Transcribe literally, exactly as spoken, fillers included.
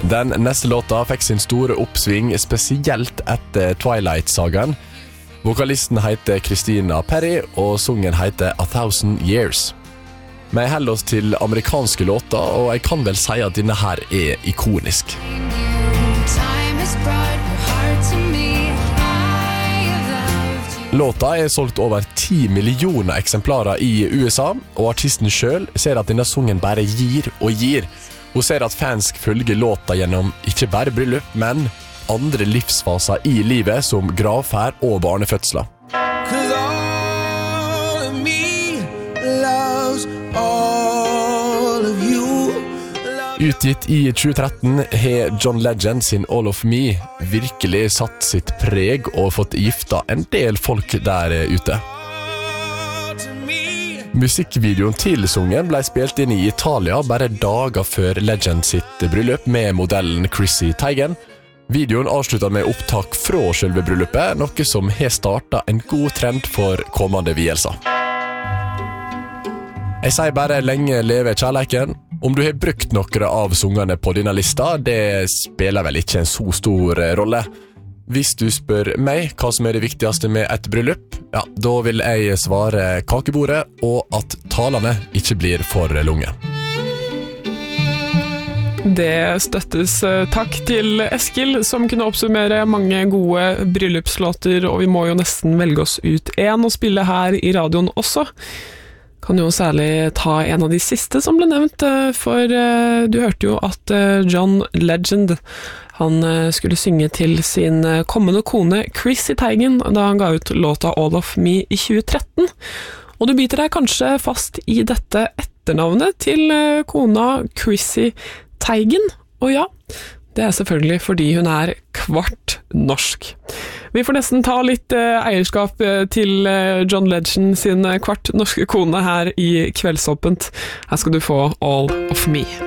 Den neste låta fikk sin store oppsving spesielt etter Twilight-sagaen. Vokalisten heter Christina Perry, og sungen heter A Thousand Years. Vi holder oss til amerikanske låter, og jeg kan vel si at denne her er ikonisk. Låta er solgt over ti millioner eksemplarer i U S A, og artisten selv ser at denne sungen bare gir og gir. Hun ser at fans følger låta gjennom ikke bare bryllup, men andre livsfaser i livet som gravferd og barnefødsler. Utgitt i tjue tretten har John Legend sin All of Me virkelig satt sitt preg og fått gifta en del folk der ute. Musikkvideoen til sungen ble spilt inn i Italia bare dager før Legend sitt bryllup med modellen Chrissy Teigen. Videoen avsluttet med opptak fra selve bryllupet, noe som har startet en god trend for kommende vielser. Jeg sier bare lenge leve kjærleiken. Om du har brukt noen av sungene på denne lista, det spiller vel ikke en så stor rolle. Hvis du spør meg hva som er det viktigste med et bryllup, ja, da vil jeg svare kakebordet og at talene ikke blir for lunge. Det støttes. Takk til Eskil, som kunne oppsummere mange gode bryllupslåter, og vi må jo nesten velge oss ut en og spille her i radioen også. Kan jo særlig ta en av de siste som ble nevnt, for du hørte jo at John Legend, han skulle synge til sin kommende kone Chrissy Teigen da han ga ut låta All of Me i tjue tretten. Og du biter deg kanskje fast i dette etternavnet til kona Chrissy Teigen, og ja, det er selvfølgelig fordi hun er kvart norsk. Vi får nesten ta litt eh, eierskap til eh, John Legend sin kvart norske kone her i Kveldsåpent. Her skal du få All of Me.